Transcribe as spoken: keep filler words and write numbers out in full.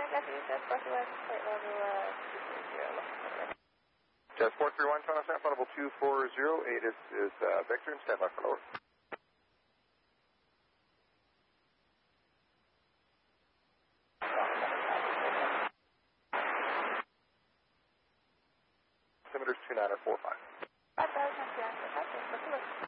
Jazz four three one, Toronto Sample level two four zero eight is, is uh, Victor, and stand by for lower. Altimeter's two nine four five. five thousand, yeah, that's it.